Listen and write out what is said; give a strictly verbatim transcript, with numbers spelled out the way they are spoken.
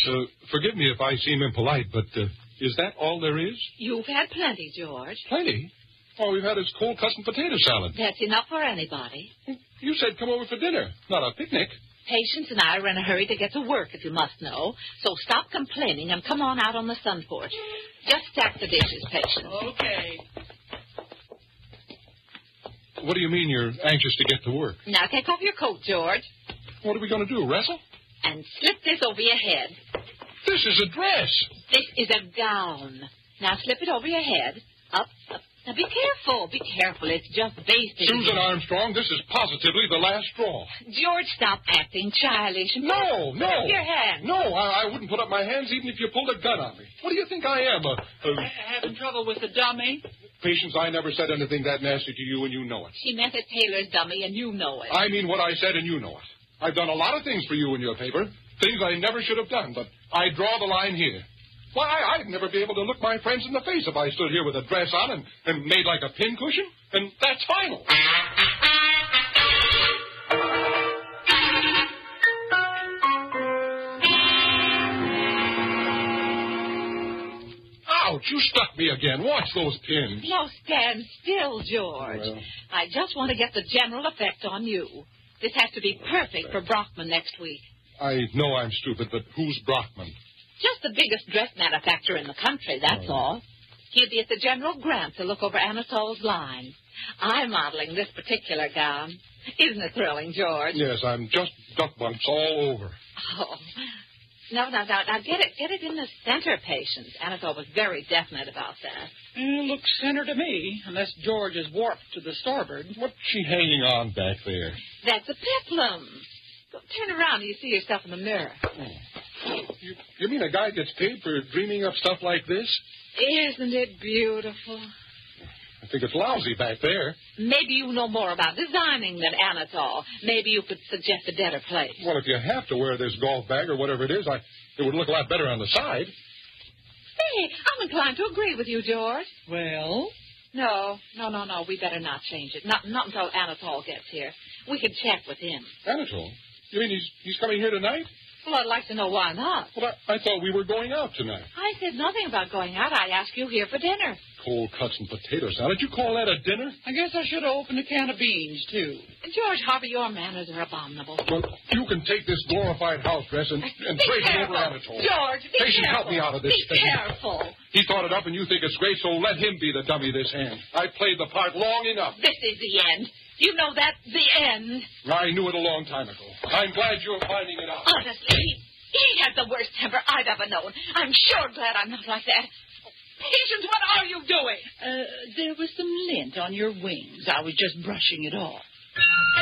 Uh, forgive me if I seem impolite, but uh, is that all there is? You've had plenty, George. Plenty? All we've had is cold cuts and potato salad. That's enough for anybody. You said come over for dinner, not a picnic. Patience and I are in a hurry to get to work, if you must know. So stop complaining and come on out on the sun porch. Just stack the dishes, Patience. Okay. What do you mean you're anxious to get to work? Now take off your coat, George. What are we going to do, wrestle? And slip this over your head. This is a dress. This is a gown. Now slip it over your head. Up, up. Now be careful. Be careful. It's just basting. Susan Armstrong, this is positively the last straw. George, stop acting childish. No, no. Put up your hand. No, I, I wouldn't put up my hands even if you pulled a gun on me. What do you think I am? A, a, Having trouble with the dummy? Patience, I never said anything that nasty to you, and you know it. She meant a tailor's dummy, and you know it. I mean what I said, and you know it. I've done a lot of things for you in your paper, things I never should have done, but I draw the line here. Why, I'd never be able to look my friends in the face if I stood here with a dress on and, and made like a pincushion, and that's final. Ouch, you stuck me again. Watch those pins. No, stand still, George. Well. I just want to get the general effect on you. This has to be perfect for Brockman next week. I know I'm stupid, but who's Brockman? Just the biggest dress manufacturer in the country, that's Oh. all. He'll be at the General Grant to look over Anatol's line. I'm modeling this particular gown. Isn't it thrilling, George? Yes, I'm just duck bumps all over. Oh. No, no, no, now get it, get it in the center, Patience. Anatol was very definite about that. It looks center to me, unless George is warped to the starboard. What's she hanging on back there? That's a peplum. Go turn around and you see yourself in the mirror. You, you mean a guy gets paid for dreaming up stuff like this? Isn't it beautiful? I think it's lousy back there. Maybe you know more about designing than Anatol. Maybe you could suggest a better place. Well, if you have to wear this golf bag or whatever it is, I, it would look a lot better on the side. Say, I'm inclined to agree with you, George. Well? No, no, no, no. We better not change it. Not, not until Anatol gets here. We can check with him. Anatol? You mean he's he's coming here tonight? Well, I'd like to know why not. Well, I, I thought we were going out tonight. I said nothing about going out. I asked you here for dinner. Cold cuts and potato salad. You call that a dinner? I guess I should have opened a can of beans, too. George Harvey, your manners are abominable. Well, you can take this glorified house dress and, and Be trade it careful. over Anatol. George, be Patience, careful. help me out of this Be thing. careful. He thought it up and you think it's great, so let him be the dummy this hand. I played the part long enough. This is the end. You know that's the end. I knew it a long time ago. I'm glad you're finding it out. Honestly, he, he has the worst temper I've ever known. I'm sure glad I'm not like that. Patience, what are you doing? Uh, there was some lint on your wings. I was just brushing it off.